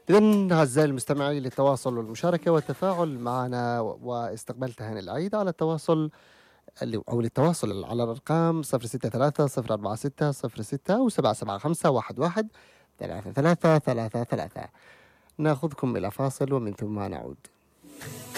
إذن أعزائي المستمعين للتواصل والمشاركة والتفاعل معنا واستقبال تهاني العيد على التواصل أو للتواصل على الأرقام 063 046 06 أو 775 11 33 33. نأخذكم إلى فاصل ومن ثم نعود.